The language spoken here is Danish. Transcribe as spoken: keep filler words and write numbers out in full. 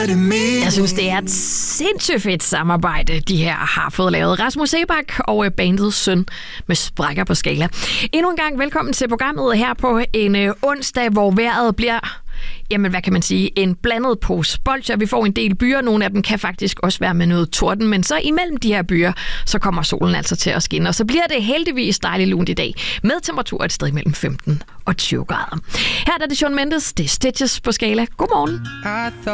det mere. Jeg synes, det er et sindssygt fedt samarbejde, de her har fået lavet. Rasmus Seebach og bandets Søn med sprækker på skala. Endnu en gang velkommen til programmet her på en øh, onsdag, hvor vejret bliver... Jamen, hvad kan man sige? En blandet pose bolsjer. Vi får en del byer. Nogle af dem kan faktisk også være med noget torden. Men så imellem de her byer, så kommer solen altså til at skinne. Og så bliver det heldigvis dejligt lunt i dag. Med temperatur et sted mellem femten og tyve grader. Her er det Shawn Mendes. Det er Stitches på skala. Godmorgen. I thought